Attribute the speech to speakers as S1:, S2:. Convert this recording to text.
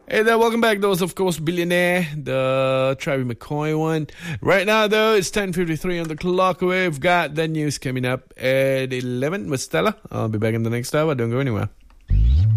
S1: Hey there, welcome back. That was, of course, Billionaire, the Travis McCoy one. Right now, though, it's 10:53 on the clock. We've got the news coming up at 11 with Stella. I'll be back in the next hour. Don't go anywhere.